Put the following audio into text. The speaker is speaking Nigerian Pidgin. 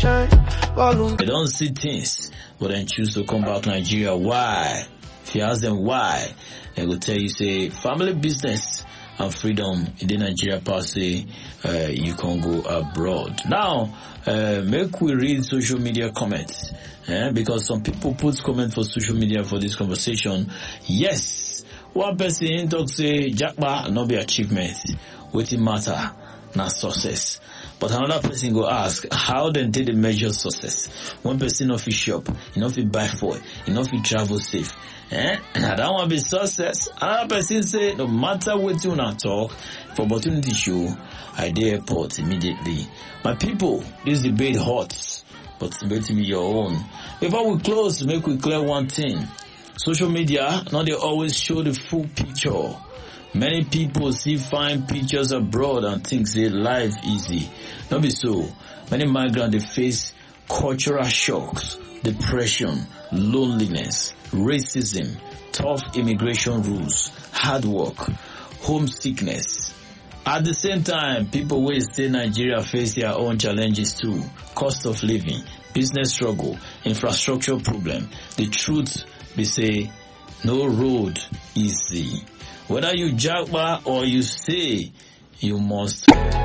They don't see things, but then choose to come back to Nigeria. Why? If you ask them why, they will tell you, say, family business and freedom in the Nigeria part, say, you can go abroad. Now, make we read social media comments, because some people put comments for social media for this conversation. Yes, one person talk say, Japa not be achievement, waiting matter, not success. But another person go ask, how then did they measure success? One person no fit shop, you know fit buy food, you know fit travel safe. I don't want to be success. Another person say, no matter what you not talk, for opportunity show, I dey airport immediately. My people, this debate hot, but debate be your own. Before we close, make we clear one thing. Social media, now they always show the full picture. Many people see fine pictures abroad and think they life easy. Not be so. Many migrants, they face cultural shocks, depression, loneliness, racism, tough immigration rules, hard work, homesickness. At the same time, people will stay in Nigeria face their own challenges too. Cost of living, business struggle, infrastructure problem. The truth, they say, no road easy. Whether you jagba or you stay, you must